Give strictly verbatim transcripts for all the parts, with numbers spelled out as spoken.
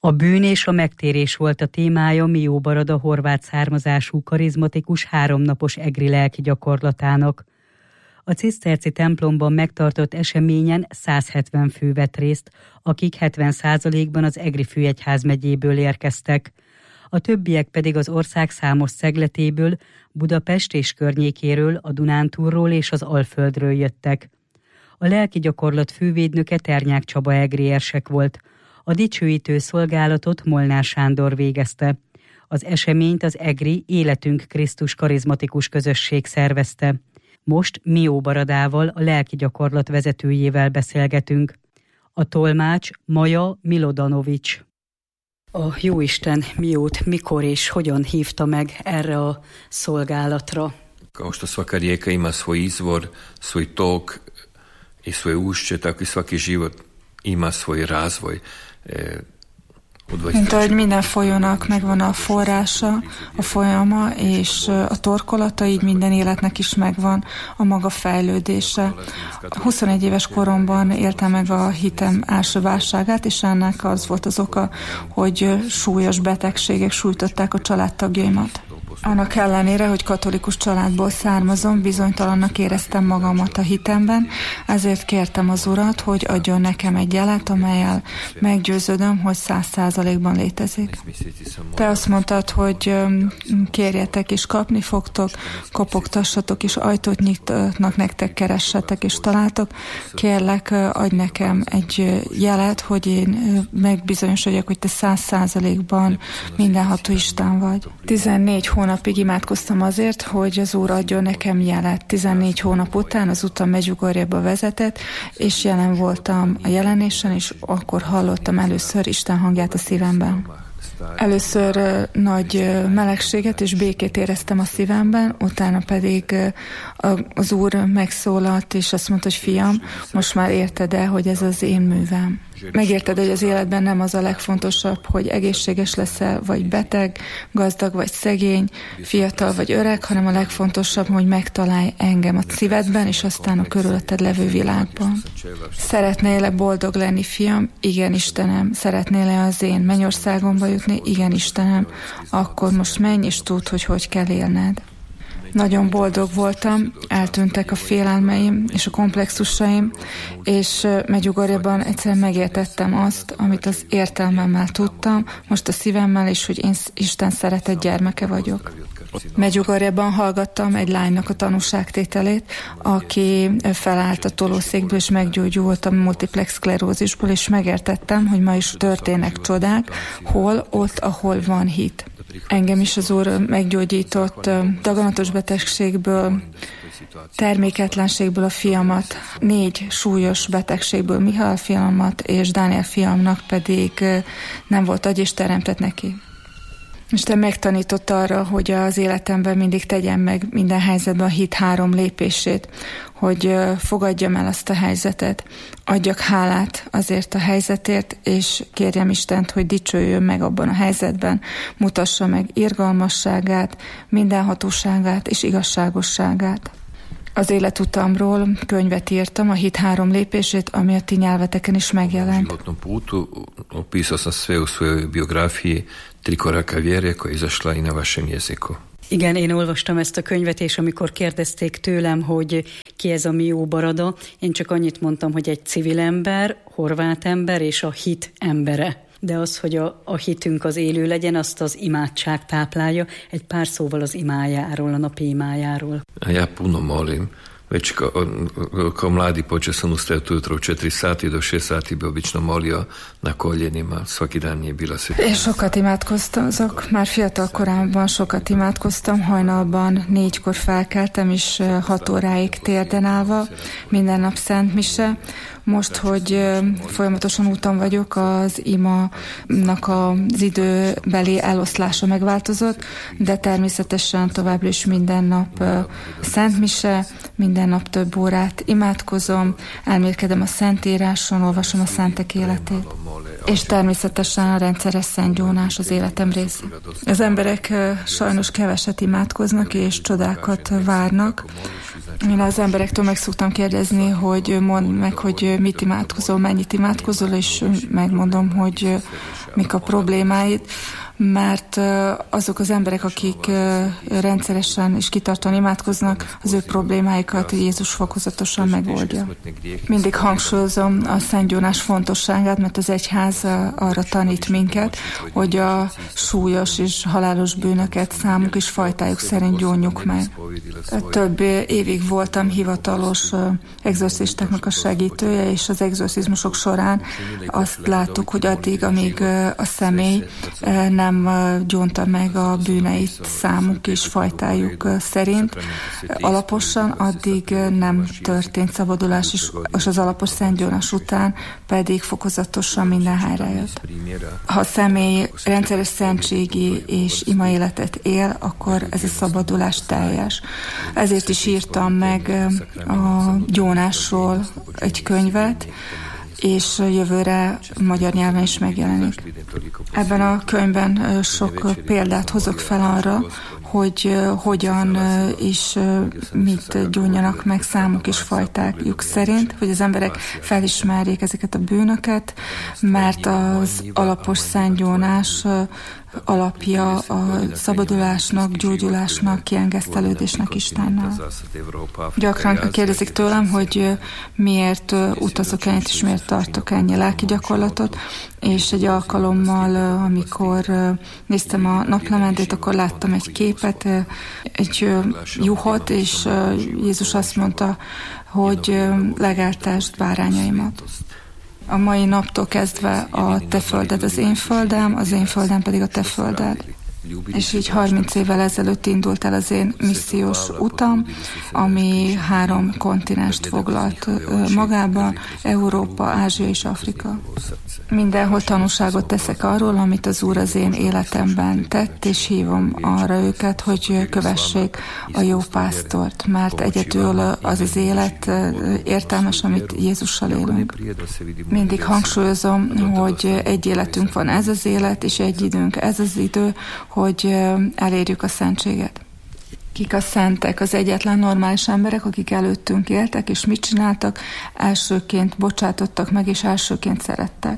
A bűn és a megtérés volt a témája Mió Barada horvát származású karizmatikus háromnapos egri lelki gyakorlatának. A ciszterci templomban megtartott eseményen száz hetven fő vett részt, akik hetven százalékban az Egri főegyházmegyéből érkeztek. A többiek pedig az ország számos szegletéből, Budapest és környékéről, a Dunántúlról és az Alföldről jöttek. A lelki gyakorlat fővédnöke Ternyák Csaba egri érsek volt. A dicsőítő szolgálatot Molnár Sándor végezte. Az eseményt az egri Életünk Krisztus karizmatikus közösség szervezte. Most Mió Baradával, a lelki gyakorlat vezetőjével beszélgetünk. A tolmács Maja Milodanovics. A Jóisten Miót mikor és hogyan hívta meg erre a szolgálatra? Kao što svaka rijeka ima svoj izvor, svoj tok i svoje ušće, tako i svaki život ima svoj razvoj. Mint ahogy minden folyónak megvan a forrása, a folyama és a torkolata, így minden életnek is megvan a maga fejlődése. huszonegy éves koromban éltem meg a hitem első válságát, és ennek az volt az oka, hogy súlyos betegségek sújtották a családtagjaimat. Annak ellenére, hogy katolikus családból származom, bizonytalannak éreztem magamat a hitemben, ezért kértem az Urat, hogy adjon nekem egy jelet, amellyel meggyőződöm, hogy száz százalékban létezik. Te azt mondtad, hogy kérjetek és kapni fogtok, kopogtassatok és ajtót nyitnak nektek, keressetek és találtok. Kérlek, adj nekem egy jelet, hogy én megbizonyosodjak, hogy te száz százalékban mindenható Isten vagy. tizennégy hónapig imádkoztam azért, hogy az Úr adjon nekem jelet. tizennégy hónap után az utam Medjugorjéba vezetett, és jelen voltam a jelenésen, és akkor hallottam először Isten hangját a szívemben. Először uh, nagy uh, melegséget és békét éreztem a szívemben, utána pedig uh, az Úr megszólalt, és azt mondta, hogy fiam, most már érted el, hogy ez az én művem. Megérted, hogy az életben nem az a legfontosabb, hogy egészséges leszel, vagy beteg, gazdag vagy szegény, fiatal vagy öreg, hanem a legfontosabb, hogy megtalálj engem a szívedben, és aztán a körülötted levő világban. Szeretnél-e boldog lenni, fiam? Igen, Istenem. Szeretnél-e az én mennyországomba jutni? Igen, Istenem. Akkor most menj, és tudd, hogy hogy kell élned. Nagyon boldog voltam, eltűntek a félelmeim és a komplexusaim, és Medjugorjéban egyszerűen megértettem azt, amit az értelmemmel tudtam, most a szívemmel, és hogy én Isten szeretett gyermeke vagyok. Medjugorjéban hallgattam egy lánynak a tanúságtételét, aki felállt a tolószékből, és meggyógyult a multiplex szklerózisból, és megértettem, hogy ma is történnek csodák, hol, ott, ahol van hit. Engem is az Úr meggyógyított daganatos betegségből, terméketlenségből a fiamat, négy súlyos betegségből Mihály fiamat, és Dániel fiamnak pedig nem volt agy, és teremtett neki. Isten megtanított arra, hogy az életemben mindig tegyem meg minden helyzetben a hit három lépését, hogy fogadjam el azt a helyzetet, adjak hálát azért a helyzetért, és kérjem Istent, hogy dicsőjön meg abban a helyzetben, mutassa meg irgalmasságát, mindenhatóságát és igazságosságát. Az életutamról könyvet írtam, a hit három lépését, ami a ti nyelveteken is megjelent. Opisao sam sve u svojoj biografiji tri koraka vjere koja je izašla i na vašem jeziku. Igen, én olvastam ezt a könyvet, és amikor kérdezték tőlem, hogy ki ez a Mió Barada, én csak annyit mondtam, hogy egy civil ember, horvát ember és a hit embere. De az, hogy a, a hitünk az élő legyen, azt az imádság táplálja. Egy pár szóval az imájáról, a napi imájáról. Ja puno molim. Već kao, kao mladi počeo sam ustajati ujutro u četiri sati do šest sati bi obično molio na koljenima. Svaki dan nije bila sveta. És sokat imádkoztam, azok már fiatal koromban sokat imádkoztam, hajnalban négykor felkeltem, és hat óráig térden állva, minden nap szent mise. Most, hogy folyamatosan úton vagyok, az imának az időbeli eloszlása megváltozott, de természetesen továbbra is minden nap szent mise, minden nap több órát imádkozom, elmélkedem a Szentíráson, olvasom a szentek életét, és természetesen a rendszeres szentgyónás az életem része. Az emberek sajnos keveset imádkoznak és csodákat várnak, Én az emberektől meg szoktam kérdezni, hogy mondd meg, hogy mit imádkozol, mennyit imádkozol, és megmondom, hogy mik a problémáid, mert azok az emberek, akik rendszeresen és kitartóan imádkoznak, az ő problémáikat Jézus fokozatosan megoldja. Mindig hangsúlyozom a szentgyónás fontosságát, mert az egyház arra tanít minket, hogy a súlyos és halálos bűnöket számuk és fajtájuk szerint gyónjuk meg. Több évig voltam hivatalos egzorcistáknak a segítője, és az egzorcizmusok során azt láttuk, hogy addig, amíg a személy nem gyónta meg a bűneit számuk és fajtájuk szerint alaposan, addig nem történt szabadulás, és az alapos szentgyónás után pedig fokozatosan minden helyre jött. Ha a személy rendszeres szentségi és ima életet él, akkor ez a szabadulás teljes. Ezért is írtam meg a gyónásról egy könyvet, és jövőre magyar nyelven is megjelenik. Ebben a könyvben sok példát hozok fel arra, hogy hogyan és mit gyónjanak meg számuk és fajtájuk szerint, hogy az emberek felismerjék ezeket a bűnöket, mert az alapos szentgyónás alapja a szabadulásnak, gyógyulásnak, kiengesztelődésnek Istennel. Gyakran kérdezik tőlem, hogy miért utazok ennyit, és miért tartok ennyi lelki gyakorlatot, és egy alkalommal, amikor néztem a naplementét, akkor láttam egy képet, egy juhot, és Jézus azt mondta, hogy legáltasd bárányaimat. A mai naptól kezdve a te földed az én földem, az én földem pedig a te földed. És így harminc évvel ezelőtt indult el az én missziós utam, ami három kontinenst foglalt magában, Európa, Ázsia és Afrika. Mindenhol tanúságot teszek arról, amit az Úr az én életemben tett, és hívom arra őket, hogy kövessék a jó pásztort, mert egyedül az az élet értelmes, amit Jézussal élünk. Mindig hangsúlyozom, hogy egy életünk van, ez az élet, és egy időnk, ez az idő, hogy elérjük a szentséget. Kik a szentek? Az egyetlen normális emberek, akik előttünk éltek, és mit csináltak? Elsőként bocsátottak meg, és elsőként szerettek.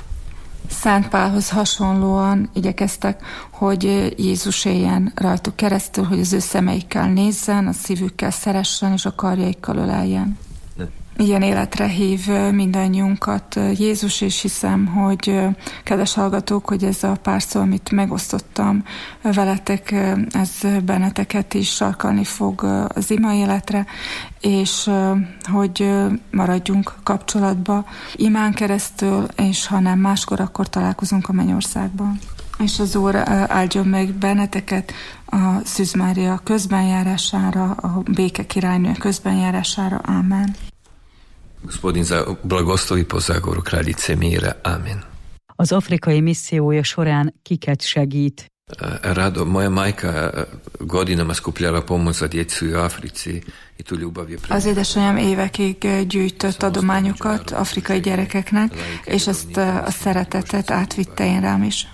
Szent Pálhoz hasonlóan igyekeztek, hogy Jézus éljen rajtuk keresztül, hogy az ő szemeikkel nézzen, a szívükkel szeressen, és a karjaikkal öleljen. Ilyen életre hív mindannyiunkat Jézus, és hiszem, hogy kedves hallgatók, hogy ez a pár szó, amit megosztottam veletek, ez benneteket is sarkalni fog az ima életre, és hogy maradjunk kapcsolatba imán keresztül, és ha nem máskor, akkor találkozunk a mennyországban. És az Úr áldjon meg benneteket a Szűz Mária közbenjárására, a Béke királynő közbenjárására. Ámen. Gospodin blagoslovi po Zagoru kraljice mira. Amen. Az afrikai missziója során kiket segít? Rado, moja majka godinama skupljala pomoć za djecu u Africi i tu ljubav je... Az édesanyám évekig gyűjtött adományokat afrikai gyerekeknek, és ezt a szeretetet átvitte én rám is.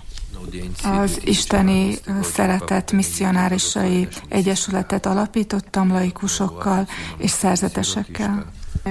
Az isteni szeretet misszionárisai egyesületet alapítottam laikusokkal és szerzetesekkel.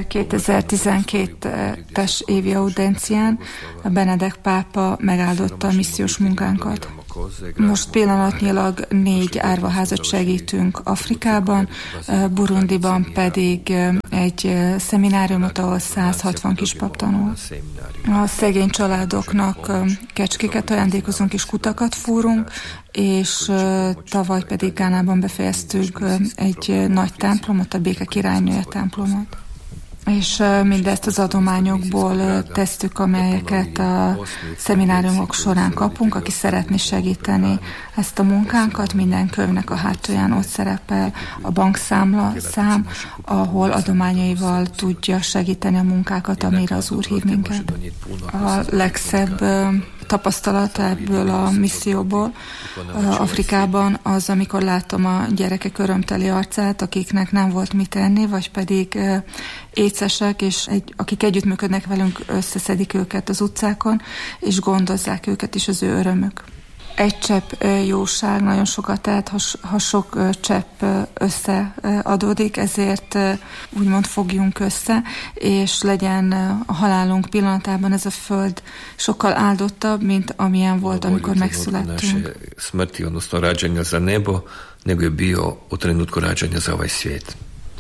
kétezer-tizenkettes évi audencián a Benedek pápa megáldotta a missziós munkánkat. Most pillanatnyilag négy árvaházat segítünk Afrikában, Burundiban pedig egy szemináriumot, ahol száz hatvan kispap tanul. A szegény családoknak kecskéket ajándékozunk és kutakat fúrunk, és tavaly pedig Gánában befejeztük egy nagy templomot, a Béke királynője templomot. És mindezt az adományokból tesztük, amelyeket a szemináriumok során kapunk. Aki szeretné segíteni ezt a munkánkat, minden könyvnek a hátulján ott szerepel a bankszámla szám, ahol adományaival tudja segíteni a munkákat, amire az Úr hív minket. A legszebb tapasztalat ebből a misszióból Afrikában az, amikor látom a gyerekek örömteli arcát, akiknek nem volt mit enni, vagy pedig écesek, és egy, akik együttműködnek velünk, összeszedik őket az utcákon, és gondozzák őket is, az ő örömük. egy csepp jóság nagyon sokat tehet, ha, ha sok csepp összeadódik, ezért úgymond fogjunk össze, és legyen a halálunk pillanatában ez a föld sokkal áldottabb, mint amilyen volt, amikor megszülettünk. Smrti, odnosno rađanja za nebo, nego je bio u trenutku rađanja za ovaj svijet.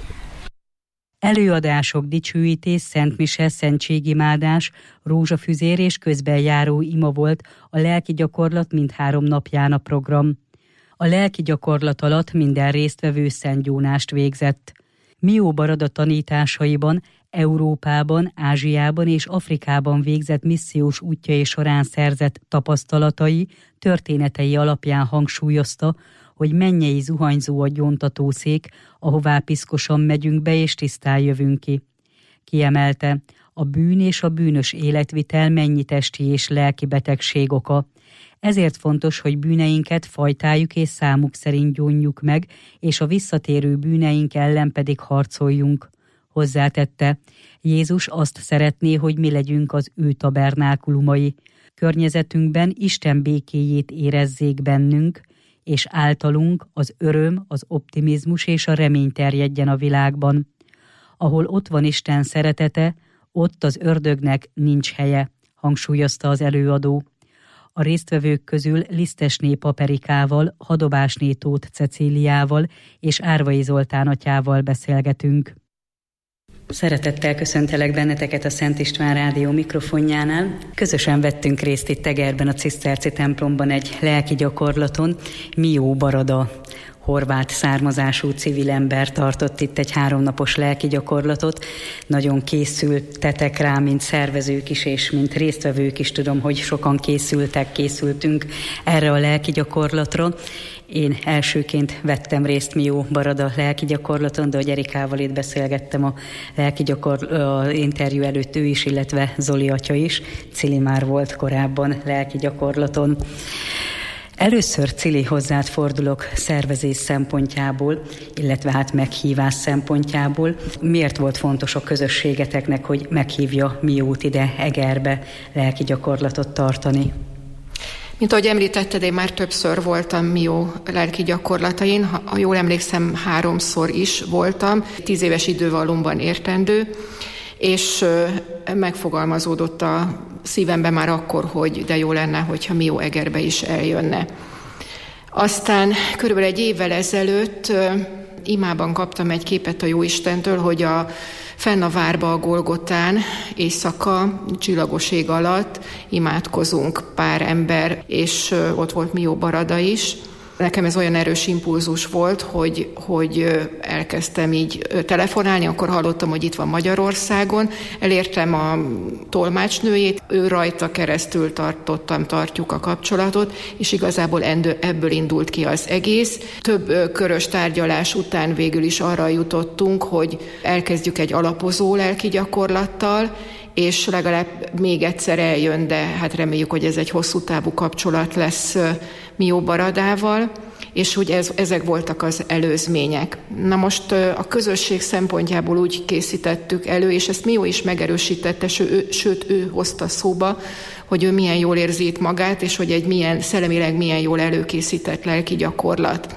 Előadások, dicsőítés, szentmise, szentségimádás, rózsafüzér és közben járó ima volt a lelki gyakorlat mindhárom napján a program. A lelki gyakorlat alatt minden résztvevő szentgyónást végzett. Mió Barada tanításaiban Európában, Ázsiában és Afrikában végzett missziós útjai során szerzett tapasztalatai, történetei alapján hangsúlyozta, hogy mennyei zuhanyzó a gyóntatószék, ahová piszkosan megyünk be és tisztán jövünk ki. Kiemelte, a bűn és a bűnös életvitel mennyi testi és lelki betegség oka. Ezért fontos, hogy bűneinket fajtájuk és számuk szerint gyónjuk meg, és a visszatérő bűneink ellen pedig harcoljunk. Hozzátette, Jézus azt szeretné, hogy mi legyünk az ő tabernákulumai. Környezetünkben Isten békéjét érezzék bennünk, és általunk az öröm, az optimizmus és a remény terjedjen a világban. Ahol ott van Isten szeretete, ott az ördögnek nincs helye, hangsúlyozta az előadó. A résztvevők közül Lisztesné Paperikával, Hadobásné Tóth Cecíliával és Árvai Zoltán atyával beszélgetünk. Szeretettel köszöntelek benneteket a Szent István Rádió mikrofonjánál. Közösen vettünk részt itt Egerben, a ciszterci templomban egy lelki gyakorlaton. Mió Barada, horvát származású civil ember tartott itt egy háromnapos lelki gyakorlatot. Nagyon készültetek rá, mint szervezők is, és mint résztvevők is. Tudom, hogy sokan készültek, készültünk erre a lelki gyakorlatra. Én elsőként vettem részt Mió Barada lelki gyakorlaton, de hogy Erikával itt beszélgettem a lelki gyakor, a interjú előtt ő is, illetve Zoli atya is. Cili már volt korábban lelki gyakorlaton. Először, Cili, hozzád fordulok szervezés szempontjából, illetve hát meghívás szempontjából. Miért volt fontos a közösségeteknek, hogy meghívja Miót ide Egerbe lelki gyakorlatot tartani? Mint ahogy említetted, én már többször voltam Mió lelki gyakorlatain, ha jól emlékszem, háromszor is voltam, tíz éves idővallomban értendő, és megfogalmazódott a szívemben már akkor, hogy de jó lenne, hogyha Mió Egerbe is eljönne. Aztán körülbelül egy évvel ezelőtt imában kaptam egy képet a Jóistentől, hogy a fenn a várba a Golgotán éjszaka, csillagos ég alatt imádkozunk pár ember, és ott volt Mió Barada is. Nekem ez olyan erős impulzus volt, hogy, hogy elkezdtem így telefonálni, akkor hallottam, hogy itt van Magyarországon, elértem a tolmácsnőjét, ő rajta keresztül tartottam, tartjuk a kapcsolatot, és igazából ebből indult ki az egész. Több körös tárgyalás után végül is arra jutottunk, hogy elkezdjük egy alapozó lelki gyakorlattal, és legalább még egyszer eljön, de hát reméljük, hogy ez egy hosszú távú kapcsolat lesz Mió Baradával, és hogy ez, ezek voltak az előzmények. Na most a közösség szempontjából úgy készítettük elő, és ezt Mió is megerősítette, sőt ő hozta szóba, hogy ő milyen jól érzi itt magát, és hogy egy milyen, szellemileg milyen jól előkészített lelki gyakorlat.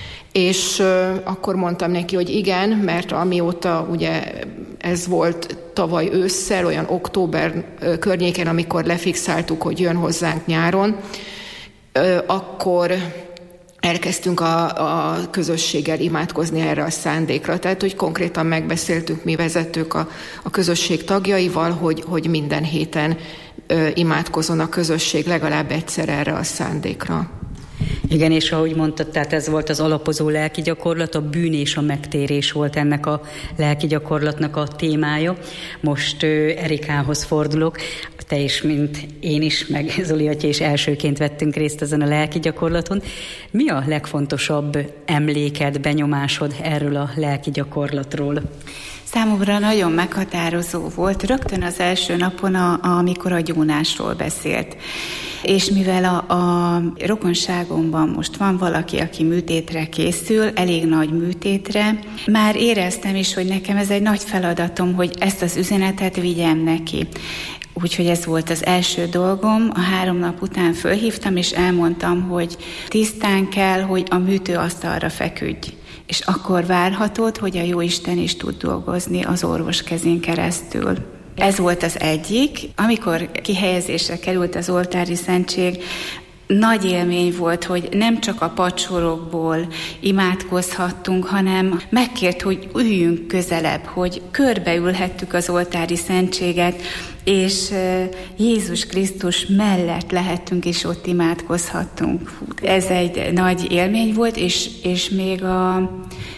És uh, akkor mondtam neki, hogy igen, mert amióta ugye ez volt tavaly ősszel, olyan október uh, környéken, amikor lefixáltuk, hogy jön hozzánk nyáron, uh, akkor elkezdtünk a, a közösséggel imádkozni erre a szándékra. Tehát, hogy konkrétan megbeszéltünk mi vezetők a, a közösség tagjaival, hogy, hogy minden héten uh, imádkozon a közösség legalább egyszer erre a szándékra. Igen, és ahogy mondtad, tehát ez volt az alapozó lelki gyakorlat, a bűn és a megtérés volt ennek a lelki gyakorlatnak a témája. Most Erikához fordulok, te is, mint én is, meg Zoli atya is elsőként vettünk részt ezen a lelki gyakorlaton. Mi a legfontosabb emléked, benyomásod erről a lelki gyakorlatról? Számomra nagyon meghatározó volt rögtön az első napon, a, amikor a gyónásról beszélt. És mivel a, a rokonságomban most van valaki, aki műtétre készül, elég nagy műtétre, már éreztem is, hogy nekem ez egy nagy feladatom, hogy ezt az üzenetet vigyem neki. Úgyhogy ez volt az első dolgom. A három nap után fölhívtam, és elmondtam, hogy tisztán kell, hogy a műtőasztalra feküdj. És akkor várhatod, hogy a Jóisten is tud dolgozni az orvos kezén keresztül. Ez volt az egyik. Amikor kihelyezésre került az oltári szentség, nagy élmény volt, hogy nem csak a padsorokból imádkozhattunk, hanem megkért, hogy üljünk közelebb, hogy körbeülhettük az oltári szentséget, és Jézus Krisztus mellett lehettünk, és ott imádkozhattunk. Ez egy nagy élmény volt, és, és még a...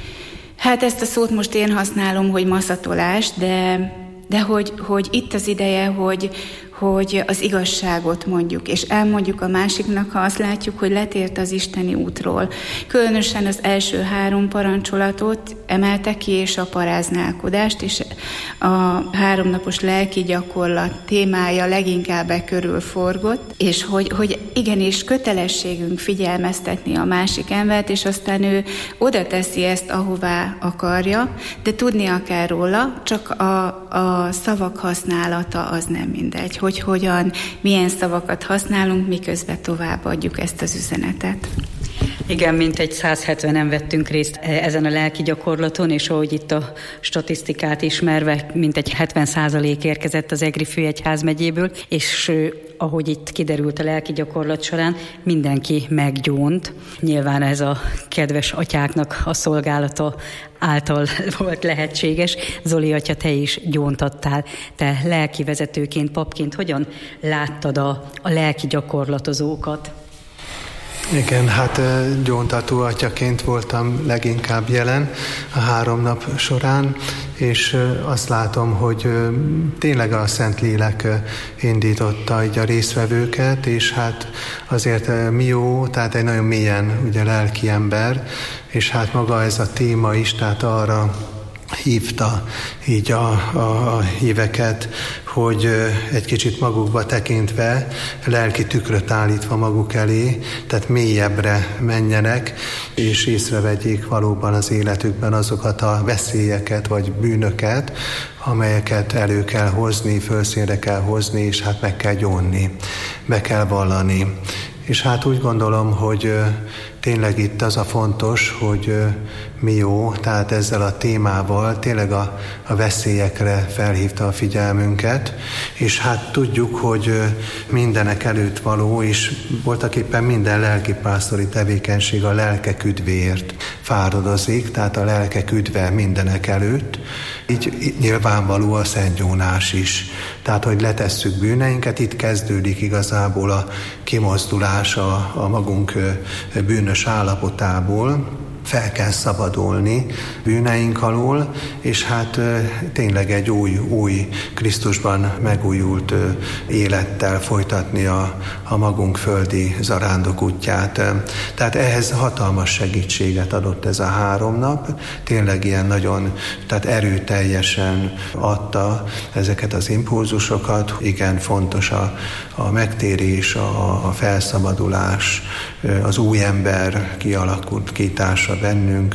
Hát ezt a szót most én használom, hogy maszatolás, de, de hogy, hogy itt az ideje, hogy, hogy az igazságot mondjuk, és elmondjuk a másiknak, ha azt látjuk, hogy letért az isteni útról. Különösen az első három parancsolatot emelte ki, és a paráználkodást, és a háromnapos lelki gyakorlat témája leginkább e körül forgott, és hogy, hogy igenis kötelességünk figyelmeztetni a másik embert, és aztán ő oda teszi ezt, ahová akarja, de tudnia kell róla, csak a, a szavak használata az nem mindegy, hogy hogyan, milyen szavakat használunk, miközben továbbadjuk ezt az üzenetet. Igen, mintegy száz hetvenen vettünk részt ezen a lelki gyakorlaton, és ahogy itt a statisztikát ismerve, mintegy hetven százalék érkezett az Egri főegyházmegyéből, és ahogy itt kiderült a lelki gyakorlat során, mindenki meggyónt. Nyilván ez a kedves atyáknak a szolgálata által volt lehetséges. Zoli atya, te is gyóntattál. Te lelki vezetőként, papként hogyan láttad a, a lelki gyakorlatozókat? Igen, hát gyóntató atyaként voltam leginkább jelen a három nap során, és azt látom, hogy tényleg a Szentlélek indította így a résztvevőket, és hát azért Mió, tehát egy nagyon mélyen ugye lelki ember, és hát maga ez a téma is, tehát arra hívta így a, a, a híveket, hogy egy kicsit magukba tekintve, lelki tükröt állítva maguk elé, tehát mélyebbre menjenek, és észrevegyék valóban az életükben azokat a veszélyeket, vagy bűnöket, amelyeket elő kell hozni, fölszínre kell hozni, és hát meg kell gyónni, be kell vallani. És hát úgy gondolom, hogy tényleg itt az a fontos, hogy mi jó, tehát ezzel a témával tényleg a, a veszélyekre felhívta a figyelmünket, és hát tudjuk, hogy mindenek előtt való, és voltaképpen minden lelkipásztori tevékenység a lelkek üdvéért fáradozik, tehát a lelkek üdve mindenek előtt, így nyilvánvaló a szentgyónás is. Tehát, hogy letesszük bűneinket, itt kezdődik igazából a kimozdulás a, a magunk bűnös állapotából, fel kell szabadulni bűneink alól, és hát tényleg egy új, új Krisztusban megújult élettel folytatni a, a magunk földi zarándok útját. Tehát ehhez hatalmas segítséget adott ez a három nap, tényleg ilyen nagyon, tehát erőteljesen adta ezeket az impulzusokat. Igen, fontos a, a megtérés, a, a felszabadulás, az új ember kialakítása bennünk.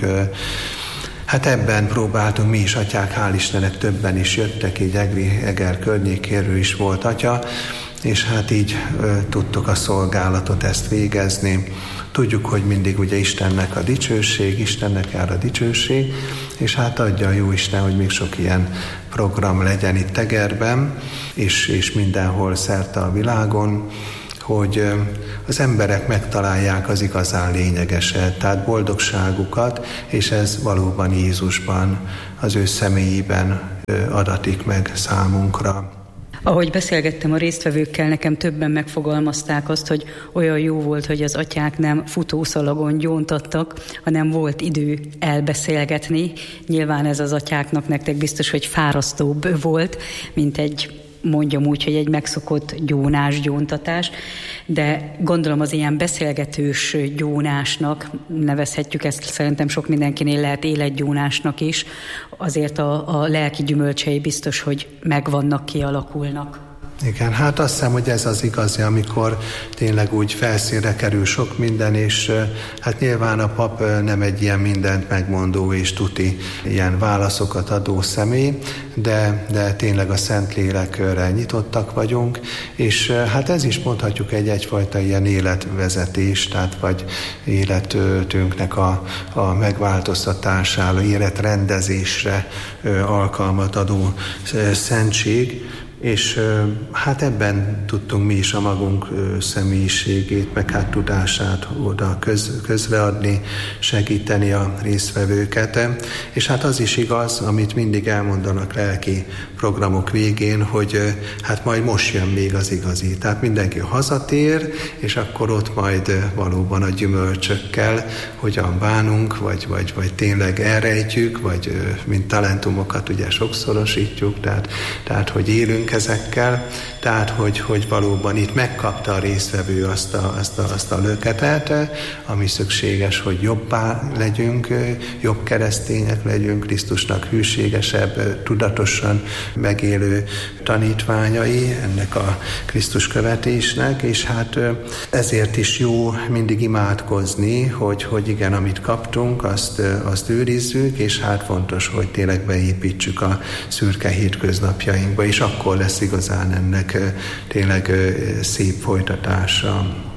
Hát ebben próbáltunk mi is, atyák, hál' Istennek többen is jöttek, így Egri, Eger környékéről is volt atya, és hát így ö, tudtuk a szolgálatot ezt végezni. Tudjuk, hogy mindig ugye Istennek a dicsőség, Istennek jár a dicsőség, és hát adja a Jóisten, hogy még sok ilyen program legyen itt Egerben, és, és mindenhol szerte a világon, hogy az emberek megtalálják az igazán lényegeset, tehát boldogságukat, és ez valóban Jézusban, az ő személyében adatik meg számunkra. Ahogy beszélgettem a résztvevőkkel, nekem többen megfogalmazták azt, hogy olyan jó volt, hogy az atyák nem futószalagon gyóntattak, hanem volt idő elbeszélgetni. Nyilván ez az atyáknak nektek biztos, hogy fárasztóbb volt, mint egy, mondjam úgy, hogy egy megszokott gyónás, gyóntatás, de gondolom az ilyen beszélgetős gyónásnak, nevezhetjük ezt, szerintem sok mindenkinél lehet életgyónásnak is, azért a, a lelki gyümölcsei biztos, hogy megvannak, kialakulnak. Igen, hát azt hiszem, hogy ez az igazi, amikor tényleg úgy felszínre kerül sok minden, és hát nyilván a pap nem egy ilyen mindent megmondó és tuti ilyen válaszokat adó személy, de, de tényleg a Szentlélekre nyitottak vagyunk, és hát ez is mondhatjuk egy egyfajta ilyen életvezetés, tehát vagy életünknek a, a megváltoztatására, életrendezésre alkalmat adó szentség, és hát ebben tudtunk mi is a magunk személyiségét, meg hát tudását oda köz, közreadni, segíteni a résztvevőket. És hát az is igaz, amit mindig elmondanak lelki programok végén, hogy hát majd most jön még az igazi. Tehát mindenki hazatér, és akkor ott majd valóban a gyümölcsökkel hogyan bánunk, vagy, vagy, vagy tényleg elrejtjük, vagy mint talentumokat ugye sokszorosítjuk, tehát, tehát hogy élünk ezekkel, tehát hogy, hogy valóban itt megkapta a résztvevő azt a, azt, a, azt a löketet, ami szükséges, hogy jobbá legyünk, jobb keresztények legyünk, Krisztusnak hűségesebb, tudatosan megélő tanítványai ennek a Krisztus követésnek, és hát ezért is jó mindig imádkozni, hogy, hogy igen, amit kaptunk, azt, azt őrizzük, és hát fontos, hogy tényleg beépítsük a szürke hétköznapjainkba, és akkor lesz igazán ennek tényleg szép folytatása.